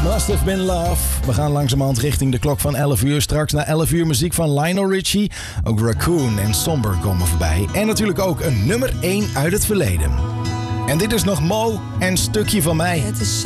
Must Have Been Love. We gaan langzamerhand richting de klok van 11 uur. Straks na 11 uur muziek van Lionel Richie. Ook Raccoon en Somber komen voorbij. En natuurlijk ook een nummer 1 uit het verleden. En dit is nog Mo en Stukje van Mij. Het is